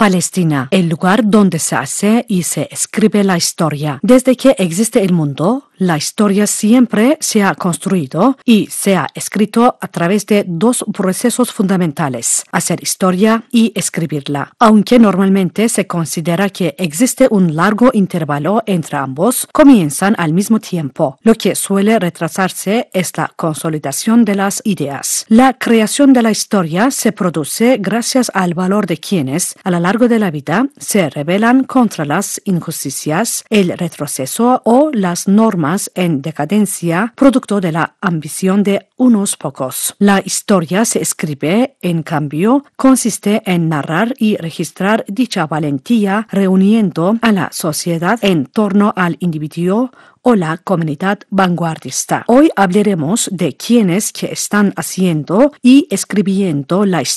Palestina, el lugar donde se hace y se escribe la historia. Desde que existe el mundo, la historia siempre se ha construido y se ha escrito a través de dos procesos fundamentales: hacer historia y escribirla. Aunque normalmente se considera que existe un largo intervalo entre ambos, comienzan al mismo tiempo. Lo que suele retrasarse es la consolidación de las ideas. La creación de la historia se produce gracias al valor de quienes, a lo largo de la vida, se rebelan contra las injusticias, el retroceso o las normas en decadencia, producto de la ambición de unos pocos. La historia se escribe, en cambio, consiste en narrar y registrar dicha valentía, reuniendo a la sociedad en torno al individuo o la comunidad vanguardista. Hoy hablaremos de quienes que están haciendo y escribiendo la historia